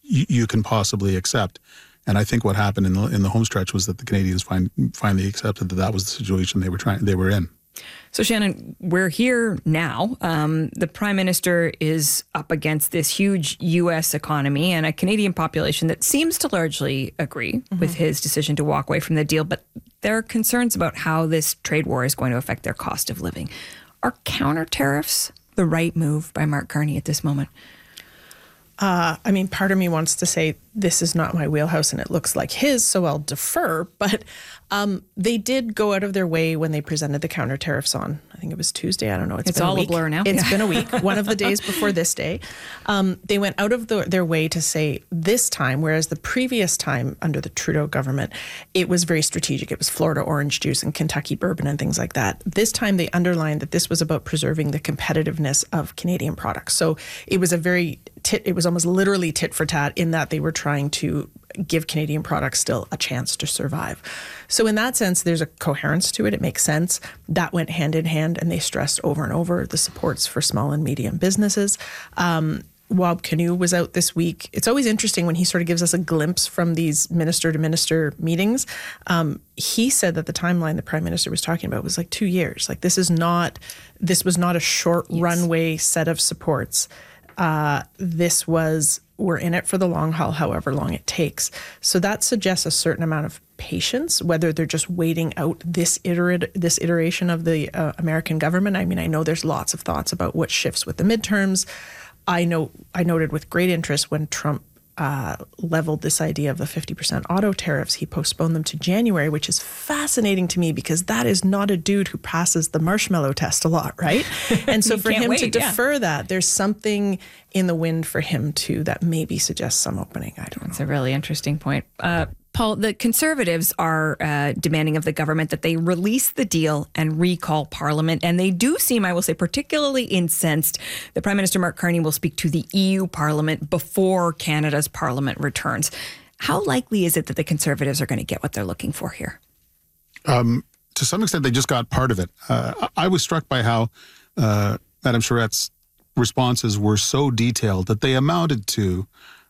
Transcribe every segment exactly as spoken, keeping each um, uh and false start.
you, you can possibly accept. And I think what happened in the in the home stretch was that the Canadians find, finally accepted that that was the situation they were trying they were in. So, Shannon, we're here now. Um, the Prime Minister is up against this huge U S economy and a Canadian population that seems to largely agree mm-hmm. with his decision to walk away from the deal. But there are concerns about how this trade war is going to affect their cost of living. Are counter tariffs the right move by Mark Carney at this moment? Uh, I mean, part of me wants to say this is not my wheelhouse and it looks like his, so I'll defer. But um, they did go out of their way when they presented the counter tariffs on, I think it was Tuesday. I don't know. It's, it's been all a, week. a blur now. It's yeah. been a week, one of the days before this day. Um, they went out of the, their way to say this time, whereas the previous time under the Trudeau government, it was very strategic. It was Florida orange juice and Kentucky bourbon and things like that. This time they underlined that this was about preserving the competitiveness of Canadian products. So it was a very tit, it was almost literally tit for tat in that they were trying to give Canadian products still a chance to survive. So in that sense, there's a coherence to it. It makes sense. That went hand in hand, and they stressed over and over the supports for small and medium businesses. Um, Wab Kinew was out this week. It's always interesting when he sort of gives us a glimpse from these minister-to-minister meetings. Um, he said that the timeline the Prime Minister was talking about was like two years. Like this is not, this was not a short yes. runway set of supports. Uh, this was, we're in it for the long haul, however long it takes. So that suggests a certain amount of patience, whether they're just waiting out this iterate, this iteration of the uh, American government. I mean, I know there's lots of thoughts about what shifts with the midterms. I know I noted with great interest when Trump uh, leveled this idea of the fifty percent auto tariffs, he postponed them to January, which is fascinating to me because that is not a dude who passes the marshmallow test a lot, right? And so for him wait, to defer yeah. that, there's something in the wind for him too that maybe suggests some opening. I don't That's know. That's a really interesting point. Uh, Paul, the Conservatives are uh, demanding of the government that they release the deal and recall Parliament. And they do seem, I will say, particularly incensed that Prime Minister Mark Carney will speak to the E U Parliament before Canada's Parliament returns. How likely is it that the Conservatives are going to get what they're looking for here? Um, to some extent, they just got part of it. Uh, I was struck by how uh, Madame Charrette's responses were so detailed that they amounted to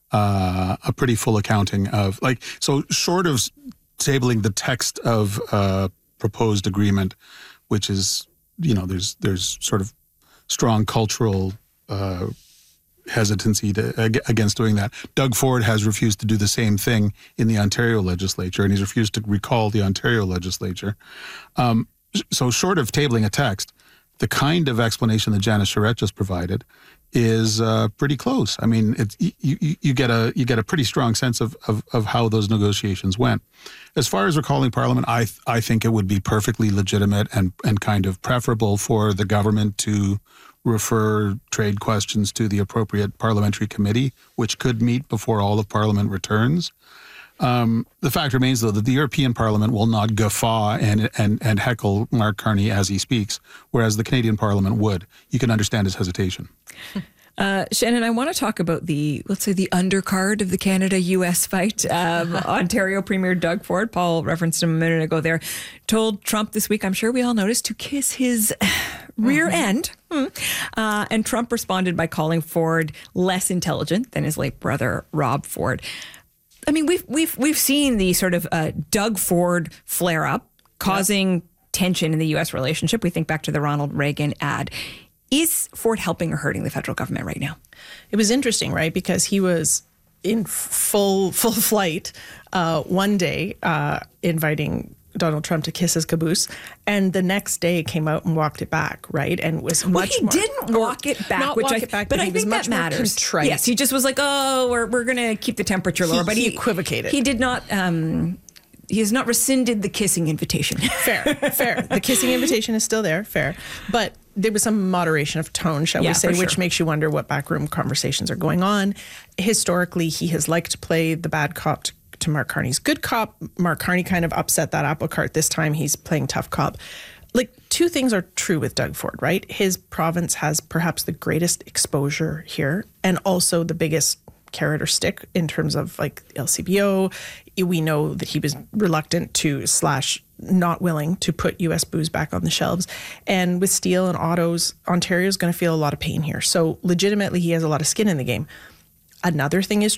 Uh, a pretty full accounting of, like, so short of tabling the text of uh, proposed agreement, which is, you know, there's there's sort of strong cultural uh, hesitancy to, ag- against doing that. Doug Ford has refused to do the same thing in the Ontario legislature, and he's refused to recall the Ontario legislature. Um, so short of tabling a text, the kind of explanation that Janice Charette just provided is uh, pretty close. I mean, it's, you, you you get a you get a pretty strong sense of, of of how those negotiations went. As far as recalling Parliament, I I think it would be perfectly legitimate and and kind of preferable for the government to refer trade questions to the appropriate parliamentary committee, which could meet before all of Parliament returns. Um, the fact remains, though, that the European Parliament will not guffaw and, and, and heckle Mark Carney as he speaks, whereas the Canadian Parliament would. You can understand his hesitation. Uh, Shannon, I want to talk about the, let's say, the undercard of the Canada-U S fight. Um, Ontario Premier Doug Ford, Paul referenced him a minute ago there, told Trump this week, I'm sure we all noticed, to kiss his rear mm-hmm. end. Uh, and Trump responded by calling Ford less intelligent than his late brother, Rob Ford. I mean, we've we've we've seen the sort of uh, Doug Ford flare up, causing yep. tension in the U S relationship. We think back to the Ronald Reagan ad. Is Ford helping or hurting the federal government right now? It was interesting, right? Because he was in full full flight uh, one day, uh, inviting Donald Trump to kiss his caboose, and the next day came out and walked it back, right? And was much well, he more, didn't walk it back, not which walk I, it back, but, but I he think was much that matters. More contrite. Yes, he just was like, oh, we're we're gonna keep the temperature lower, he, but he, he equivocated. He did not. Um, he has not rescinded the kissing invitation. Fair, fair. The kissing invitation is still there. Fair, but there was some moderation of tone, shall yeah, we say, sure. which makes you wonder what backroom conversations are going on. Historically, he has liked to play the bad cop to, to Mark Carney's good cop. Mark Carney kind of upset that apple cart. This time he's playing tough cop. Like, two things are true with Doug Ford, right? His province has perhaps the greatest exposure here and also the biggest carrot or stick in terms of like L C B O. We know that he was reluctant to slash not willing to put U S booze back on the shelves. And with steel and autos, Ontario's going to feel a lot of pain here. So legitimately, he has a lot of skin in the game. Another thing is